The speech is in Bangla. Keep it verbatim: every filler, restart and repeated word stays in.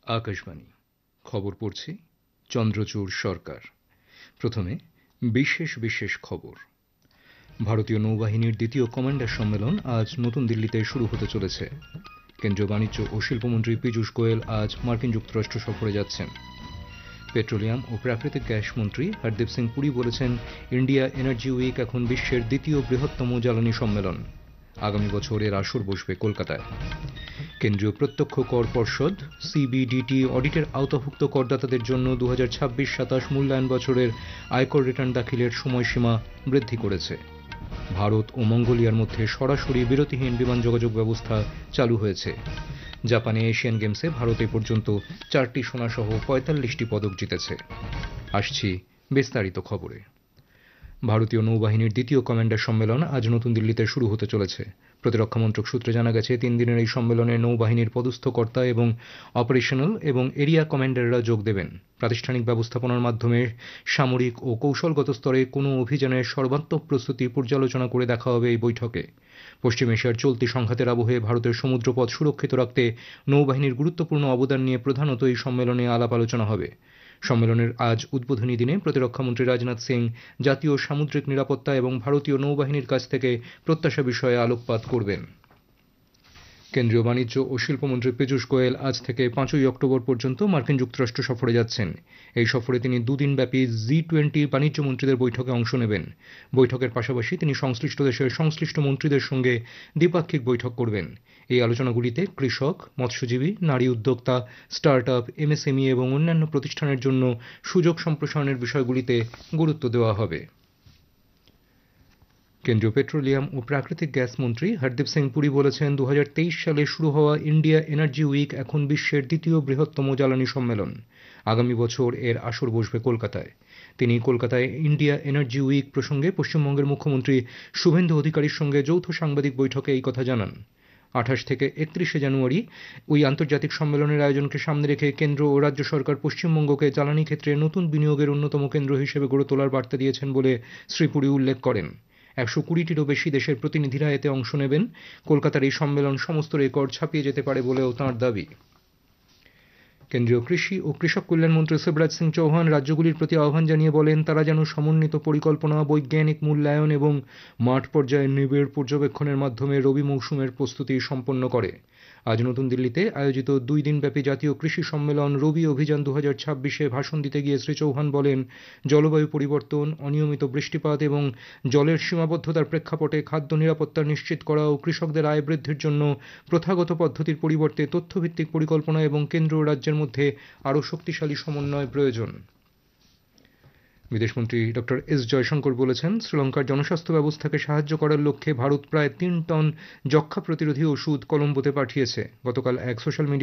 আকাশবাণী খবর পড়ছি চন্দ্রচূড় সরকার। প্রথমে বিশেষ বিশেষ খবর। ভারতীয় নৌবাহিনীর দ্বিতীয় কমান্ডার সম্মেলন আজ নতুন দিল্লিতে শুরু হতে চলেছে। কেন্দ্রীয় বাণিজ্য ও শিল্পমন্ত্রী পীযূষ গোয়েল আজ মার্কিন যুক্তরাষ্ট্র সফরে যাচ্ছেন। পেট্রোলিয়াম ও প্রাকৃতিক গ্যাস মন্ত্রী হরদীপ সিং পুরী বলেছেন, ইন্ডিয়া এনার্জি উইক এখন বিশ্বের দ্বিতীয় বৃহত্তম জ্বালানি সম্মেলন। আগামী বছর এর আসর বসবে কলকাতায়। কেন্দ্রীয় প্রত্যক্ষ কর পর্ষদ সিবিডিটি অডিটের আওতাভুক্ত করদাতাদের জন্য দু হাজার ছাব্বিশ সাতাশ মূল্যায়ন বছরের আয়কর রিটার্ন দাখিলের সময়সীমা বৃদ্ধি করেছে। ভারত ও মঙ্গোলিয়ার মধ্যে সরাসরি বিরতিহীন বিমান যোগাযোগ ব্যবস্থা চালু হয়েছে। জাপানে এশিয়ান গেমসে ভারত এ পর্যন্ত চারটি সোনাসহ পঁয়তাল্লিশটি পদক জিতেছে। আসছি বিস্তারিত খবরে। ভারতীয় নৌবাহিনীর দ্বিতীয় কমান্ডার সম্মেলন আজ নতুন দিল্লিতে শুরু হতে চলেছে। প্রতিরক্ষা মন্ত্রক সূত্রে জানা গেছে, তিন দিনের এই সম্মেলনে নৌবাহিনীর পদস্থ কর্তা এবং অপারেশনাল এবং এরিয়া কমান্ডাররা যোগ দেবেন। প্রাতিষ্ঠানিক ব্যবস্থাপনার মাধ্যমে সামরিক ও কৌশলগত স্তরে কোনো অভিযানের সর্বাত্মক প্রস্তুতি পর্যালোচনা করে দেখা হবে এই বৈঠকে। পশ্চিম এশিয়ার চলতি সংঘাতের আবহে ভারতের সমুদ্রপথ সুরক্ষিত রাখতে নৌবাহিনীর গুরুত্বপূর্ণ অবদান নিয়ে প্রধানত এই সম্মেলনে আলাপ আলোচনা হবে। সম্মেলনের আজ উদ্বোধনী দিনে প্রতিরক্ষামন্ত্রী রাজনাথ সিং জাতীয় সামুদ্রিক নিরাপত্তা এবং ভারতীয় নৌবাহিনীর কাছ থেকে প্রত্যাশা বিষয়ে আলোকপাত করবেন। কেন্দ্রীয় বাণিজ্য ও শিল্পমন্ত্রী পীযূষ গোয়েল আজ থেকে পাঁচই অক্টোবর পর্যন্ত মার্কিন যুক্তরাষ্ট্র সফরে যাচ্ছেন। এই সফরে তিনি দুদিন ব্যাপী জি টোয়েন্টি বাণিজ্য মন্ত্রীদের বৈঠকে অংশ নেবেন। বৈঠকের পাশাপাশি তিনি সংশ্লিষ্ট দেশের সংশ্লিষ্ট মন্ত্রীদের সঙ্গে দ্বিপাক্ষিক বৈঠক করবেন। এই আলোচনাগুলিতে কৃষক, মৎস্যজীবী, নারী উদ্যোক্তা, স্টার্ট আপ, এমএসএমই এবং অন্যান্য প্রতিষ্ঠানের জন্য সুযোগ সম্প্রসারণের বিষয়গুলিতে গুরুত্ব দেওয়া হবে। কেন্দ্রীয় পেট্রোলিয়াম ও প্রাকৃতিক গ্যাস মন্ত্রী হরদীপ সিং পুরী বলেছেন, দু হাজার তেইশ সালে শুরু হওয়া ইন্ডিয়া এনার্জি উইক এখন বিশ্বের দ্বিতীয় বৃহত্তম জ্বালানি সম্মেলন। আগামী বছর এর আসর বসবে কলকাতায়। তিনি কলকাতায় ইন্ডিয়া এনার্জি উইক প্রসঙ্গে পশ্চিমবঙ্গের মুখ্যমন্ত্রী শুভেন্দু অধিকারীর সঙ্গে যৌথ সাংবাদিক বৈঠকে এই কথা জানান। আঠাশ থেকে একত্রিশে জানুয়ারি ওই আন্তর্জাতিক সম্মেলনের আয়োজনকে সামনে রেখে কেন্দ্র ও রাজ্য সরকার পশ্চিমবঙ্গকে জ্বালানি ক্ষেত্রে নতুন বিনিয়োগের অন্যতম কেন্দ্র হিসেবে গড়ে তোলার বার্তা দিয়েছেন বলে শ্রী পুরী উল্লেখ করেন। একশো কুড়িটিরও বেশি দেশের প্রতিনিধিরা এতে অংশ নেবেন। কলকাতার এই সম্মেলন সমস্ত রেকর্ড ছাপিয়ে যেতে পারে বলেও তাঁর দাবি। কেন্দ্রীয় কৃষি ও কৃষক কল্যাণ মন্ত্রী শিবরাজ সিং চৌহান রাজ্যগুলির প্রতি আহ্বান জানিয়ে বলেন, তারা যেন সমন্বিত পরিকল্পনা, বৈজ্ঞানিক মূল্যায়ন এবং মাঠ পর্যায়ে নিবিড় পর্যবেক্ষণের মাধ্যমে রবি মৌসুমের প্রস্তুতি সম্পন্ন করে। আজ নতুন দিল্লিতে আয়োজিত দুই দিনব্যাপী জাতীয় কৃষি সম্মেলন রবি অভিযান দু হাজার ছাব্বিশে ভাষণ দিতে গিয়ে শ্রী চৌহান বলেন, জলবায়ু পরিবর্তন, অনিয়মিত বৃষ্টিপাত এবং জলের সীমাবদ্ধতার প্রেক্ষাপটে খাদ্য নিরাপত্তা নিশ্চিত করা ও কৃষকদের আয় বৃদ্ধির জন্য প্রথাগত পদ্ধতির পরিবর্তে তথ্যভিত্তিক পরিকল্পনা এবং কেন্দ্র ও রাজ্যের মধ্যে আরও শক্তিশালী সমন্বয় প্রয়োজন। বিদেশমন্ত্রী ডক্টর এস জয়শঙ্কর বলেছেন, শ্রীলঙ্কার জনস্বাস্থ্য ব্যবস্থাকে সাহায্য করার লক্ষ্যে ভারত প্রায় তিন টন যক্ষ্মা প্রতিরোধী ওষুধ কলম্বোতে পাঠিয়েছে। গতকাল এক সোশ্যাল মিডিয়া